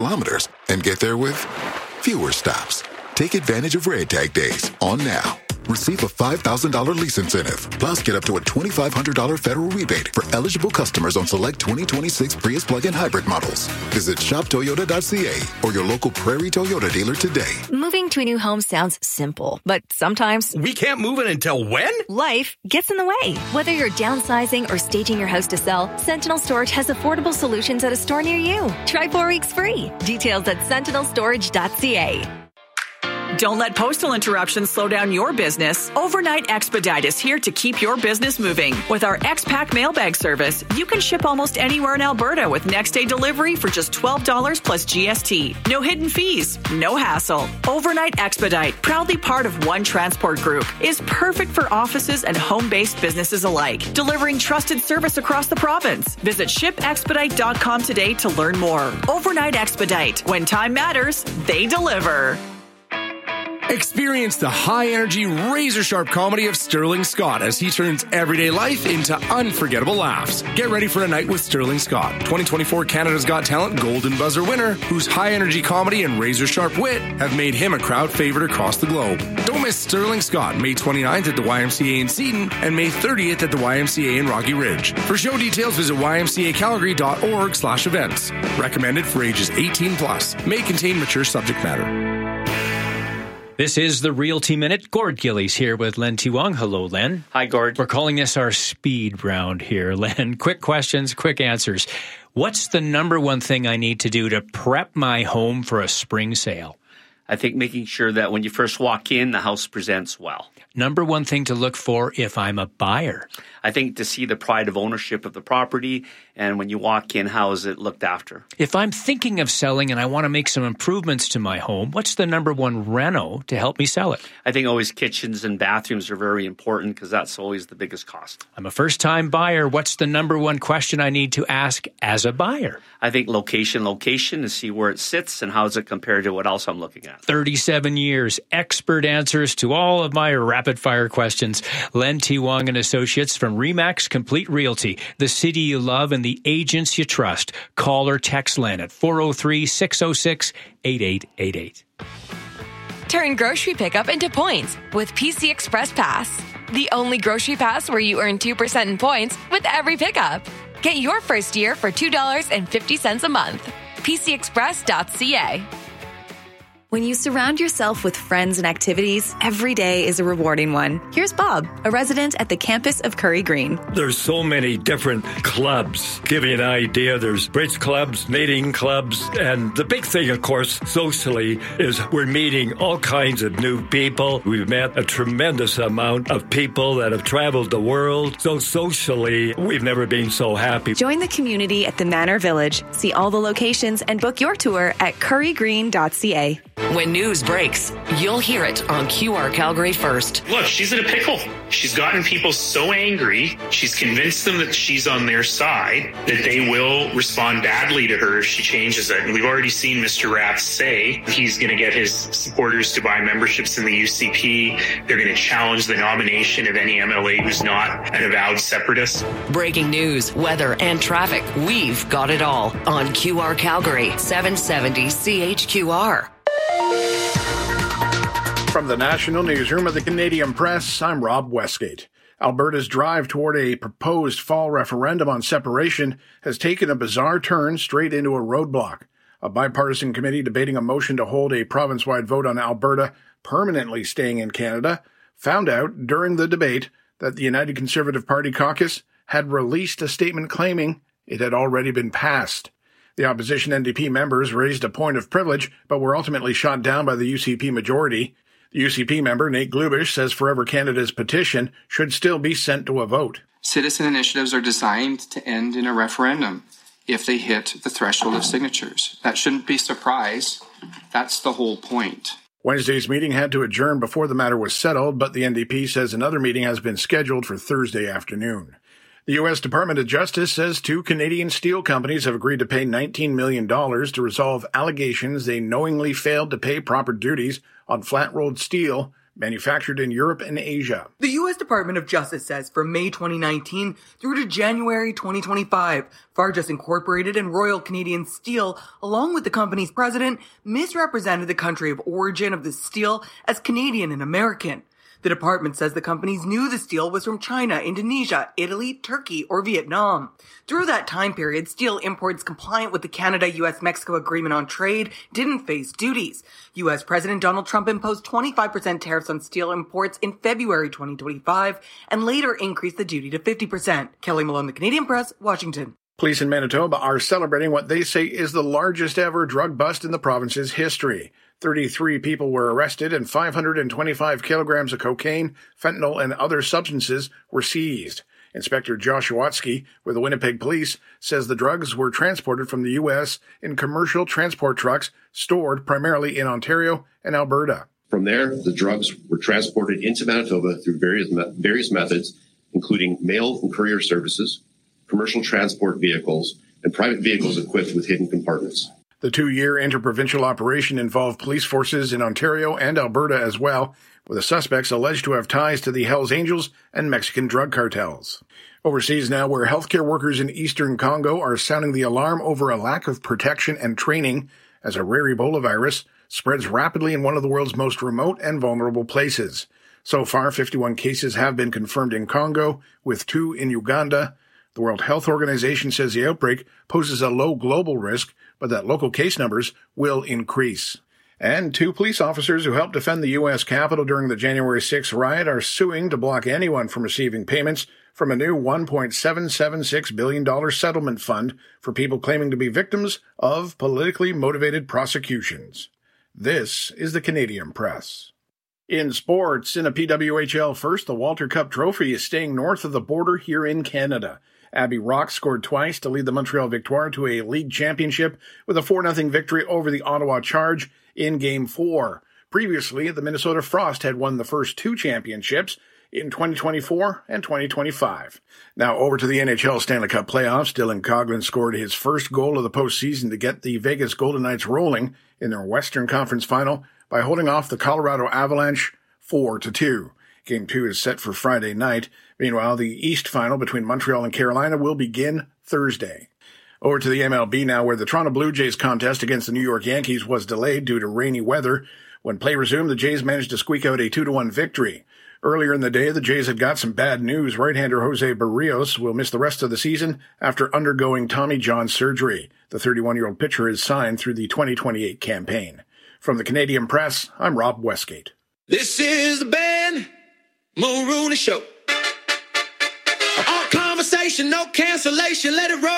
kilometers and get there with fewer stops. Take advantage of Red Tag Days on now. Receive a $5,000 lease incentive. Plus, get up to a $2,500 federal rebate for eligible customers on select 2026 Prius plug-in hybrid models. Visit shoptoyota.ca or your local Prairie Toyota dealer today. Moving to a new home sounds simple, but sometimes we can't move it until when? Life gets in the way. Whether you're downsizing or staging your house to sell, Sentinel Storage has affordable solutions at a store near you. Try 4 weeks free. Details at sentinelstorage.ca. Don't let postal interruptions slow down your business. Overnight Expedite is here to keep your business moving. With our X-Pack mailbag service, you can ship almost anywhere in Alberta with next-day delivery for just $12 plus GST. No hidden fees, no hassle. Overnight Expedite, proudly part of One Transport Group, is perfect for offices and home-based businesses alike, delivering trusted service across the province. Visit shipexpedite.com today to learn more. Overnight Expedite. When time matters, they deliver. Experience the high-energy, razor-sharp comedy of Sterling Scott as he turns everyday life into unforgettable laughs. Get ready for a night with Sterling Scott, 2024 Canada's Got Talent Golden Buzzer winner, whose high-energy comedy and razor-sharp wit have made him a crowd favorite across the globe. Don't miss Sterling Scott, May 29th at the YMCA in Seton and May 30th at the YMCA in Rocky Ridge. For show details, visit ymcacalgary.org/events. Recommended for ages 18+. May contain mature subject matter. This is the Realty Minute. Gord Gillies here with Len Tiwong. Hello, Len. Hi, Gord. We're calling this our speed round here, Len. Quick questions, quick answers. What's the number one thing I need to do to prep my home for a spring sale? I think making sure that when you first walk in, the house presents well. Number one thing to look for if I'm a buyer? I think to see the pride of ownership of the property, and when you walk in, how is it looked after? If I'm thinking of selling and I want to make some improvements to my home, what's the number one reno to help me sell it? I think always kitchens and bathrooms are very important because that's always the biggest cost. I'm a first-time buyer. What's the number one question I need to ask as a buyer? I think location to see where it sits and how does it compare to what else I'm looking at. 37 years, expert answers to all of my rapid-fire questions. Len Tiwong and Associates from RE/MAX Complete Realty, the city you love and the agents you trust. Call or text Len at 403-606-8888. Turn grocery pickup into points with PC Express Pass. The only grocery pass where you earn 2% in points with every pickup. Get your first year for $2.50 a month. PCExpress.ca. When you surround yourself with friends and activities, every day is a rewarding one. Here's Bob, a resident at the campus of Curry Green. There's so many different clubs. Give you an idea, there's bridge clubs, knitting clubs, and the big thing, of course, socially, is we're meeting all kinds of new people. We've met a tremendous amount of people that have traveled the world. So socially, we've never been so happy. Join the community at the Manor Village. See all the locations and book your tour at currygreen.ca. When news breaks, you'll hear it on QR Calgary First. Look, she's in a pickle. She's gotten people so angry. She's convinced them that she's on their side, that they will respond badly to her if she changes it. And we've already seen Mr. Rath say he's going to get his supporters to buy memberships in the UCP. They're going to challenge the nomination of any MLA who's not an avowed separatist. Breaking news, weather, and traffic. We've got it all on QR Calgary, 770 CHQR. From the National Newsroom of the Canadian Press, I'm Rob Westgate. Alberta's drive toward a proposed fall referendum on separation has taken a bizarre turn straight into a roadblock. A bipartisan committee debating a motion to hold a province-wide vote on Alberta permanently staying in Canada found out during the debate that the United Conservative Party caucus had released a statement claiming it had already been passed. The opposition NDP members raised a point of privilege, but were ultimately shot down by the UCP majority. The UCP member, Nate Glubish, says Forever Canada's petition should still be sent to a vote. Citizen initiatives are designed to end in a referendum if they hit the threshold of signatures. That shouldn't be a surprise. That's the whole point. Wednesday's meeting had to adjourn before the matter was settled, but the NDP says another meeting has been scheduled for Thursday afternoon. The U.S. Department of Justice says 2 Canadian steel companies have agreed to pay $19 million to resolve allegations they knowingly failed to pay proper duties on flat-rolled steel manufactured in Europe and Asia. The U.S. Department of Justice says from May 2019 through to January 2025, Fargus Incorporated and Royal Canadian Steel, along with the company's president, misrepresented the country of origin of the steel as Canadian and American. The department says the companies knew the steel was from China, Indonesia, Italy, Turkey, or Vietnam. Through that time period, steel imports compliant with the Canada-US-Mexico Agreement on Trade didn't face duties. U.S. President Donald Trump imposed 25% tariffs on steel imports in February 2025 and later increased the duty to 50%. Kelly Malone, The Canadian Press, Washington. Police in Manitoba are celebrating what they say is the largest ever drug bust in the province's history. 33 people were arrested and 525 kilograms of cocaine, fentanyl, and other substances were seized. Inspector Josh Watsky with the Winnipeg Police says the drugs were transported from the U.S. in commercial transport trucks stored primarily in Ontario and Alberta. From there, the drugs were transported into Manitoba through various methods, including mail and courier services, commercial transport vehicles, and private vehicles equipped with hidden compartments. The 2-year interprovincial operation involved police forces in Ontario and Alberta as well, with the suspects alleged to have ties to the Hells Angels and Mexican drug cartels. Overseas now, where healthcare workers in eastern Congo are sounding the alarm over a lack of protection and training as a rare Ebola virus spreads rapidly in one of the world's most remote and vulnerable places. So far, 51 cases have been confirmed in Congo, with 2 in Uganda. The World Health Organization says the outbreak poses a low global risk, but that local case numbers will increase. And 2 police officers who helped defend the U.S. Capitol during the January 6th riot are suing to block anyone from receiving payments from a new $1.776 billion settlement fund for people claiming to be victims of politically motivated prosecutions. This is the Canadian Press. In sports, in a PWHL first, the Walter Cup Trophy is staying north of the border here in Canada. Abby Rock scored twice to lead the Montreal Victoire to a league championship with a 4-0 victory over the Ottawa Charge in Game 4. Previously, the Minnesota Frost had won the first 2 championships in 2024 and 2025. Now over to the NHL Stanley Cup playoffs. Dylan Coghlan scored his first goal of the postseason to get the Vegas Golden Knights rolling in their Western Conference final by holding off the Colorado Avalanche 4-2. Game 2 is set for Friday night. Meanwhile, the East final between Montreal and Carolina will begin Thursday. Over to the MLB now, where the Toronto Blue Jays contest against the New York Yankees was delayed due to rainy weather. When play resumed, the Jays managed to squeak out a 2-1 victory. Earlier in the day, the Jays had got some bad news. Right-hander Jose Barrios will miss the rest of the season after undergoing Tommy John surgery. The 31-year-old pitcher is signed through the 2028 campaign. From the Canadian Press, I'm Rob Westgate. This is the Ben Mulrooney Show. All conversation, no cancellation, let it roll.